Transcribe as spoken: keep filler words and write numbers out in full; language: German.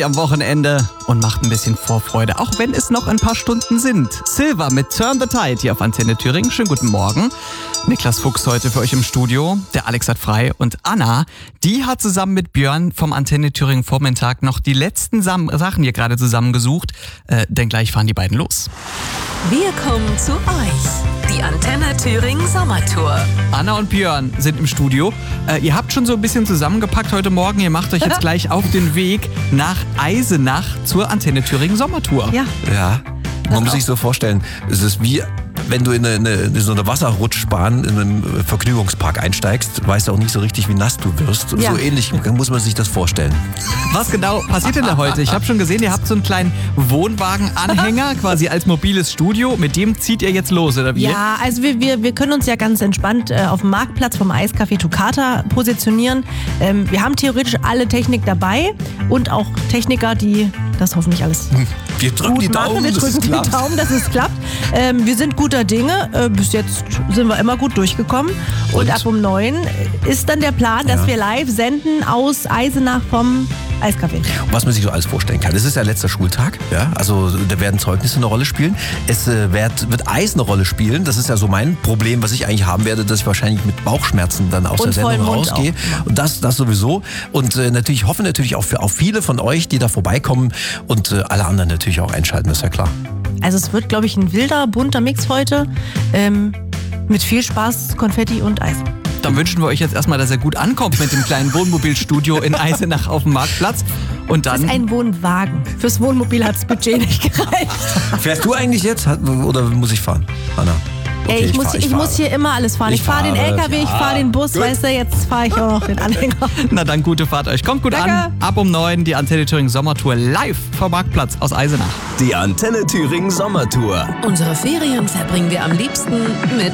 am Wochenende und macht ein bisschen Vorfreude, auch wenn es noch ein paar Stunden sind. Silva mit Turn the Tide hier auf Antenne Thüringen. Schönen guten Morgen. Niklas Fuchs heute für euch im Studio. Der Alex hat frei und Anna, die hat zusammen mit Björn vom Antenne Thüringen Vormittag noch die letzten Sam- Sachen hier gerade zusammengesucht. Äh, denn gleich fahren die beiden los. Wir kommen zu euch. Die Antenne Thüringen Sommertour. Anna und Björn sind im Studio. Äh, ihr habt schon so ein bisschen zusammengepackt heute Morgen. Ihr macht euch jetzt gleich auf den Weg nach Eisenach zur Antenne Thüringen Sommertour. Ja. Ja, man muss sich so vorstellen, es ist wie, wenn du in, eine, in so eine Wasserrutschbahn in einen Vergnügungspark einsteigst, weißt du auch nicht so richtig, wie nass du wirst. Ja. So ähnlich muss man sich das vorstellen. Was genau passiert denn da heute? Ich habe schon gesehen, ihr habt so einen kleinen Wohnwagenanhänger quasi als mobiles Studio. Mit dem zieht ihr jetzt los, oder wie? Ja, also wir, wir, wir können uns ja ganz entspannt äh, auf dem Marktplatz vom Eiscafé Toccata positionieren. Ähm, wir haben theoretisch alle Technik dabei und auch Techniker, die das hoffentlich alles Wir drücken gut die machen. Daumen, Wir dass es drücken die klappt. Daumen, dass es klappt. Ähm, wir sind guter Dinge. Äh, bis jetzt sind wir immer gut durchgekommen. Und, Und? ab um neun ist dann der Plan, dass Ja. wir live senden aus Eisenach vom Eiscafé. Was man sich so alles vorstellen kann. Es ist ja letzter Schultag, ja, also da werden Zeugnisse eine Rolle spielen. Es äh, wird, wird Eis eine Rolle spielen. Das ist ja so mein Problem, was ich eigentlich haben werde, dass ich wahrscheinlich mit Bauchschmerzen dann aus Und der Sendung vollem Mund rausgehe. auch. Und das, das sowieso. Und äh, natürlich hoffen natürlich auch für auf viele von euch, die da vorbeikommen und äh, alle anderen natürlich auch einschalten, das ist ja klar. Also es wird, glaube ich, ein wilder, bunter Mix heute. Ähm, mit viel Spaß, Konfetti und Eis. Dann wünschen wir euch jetzt erstmal, dass ihr gut ankommt mit dem kleinen Wohnmobilstudio in Eisenach auf dem Marktplatz. Und Das dann... ist ein Wohnwagen. Fürs Wohnmobil hat das Budget nicht gereicht. Fährst du eigentlich jetzt Hat- oder muss ich fahren, Anna? Okay, Ey, ich, muss, fahr- ich fahre. muss hier immer alles fahren. Ich, Ich fahre den fahre, L K W, ich ja. fahre den Bus, Gut. weißt du, jetzt fahre ich auch noch den Anhänger. Na dann, gute Fahrt euch. Kommt gut Danke. an. Ab um neun die Antenne Thüringen Sommertour live vom Marktplatz aus Eisenach. Die Antenne Thüringen Sommertour. Unsere Ferien verbringen wir am liebsten mit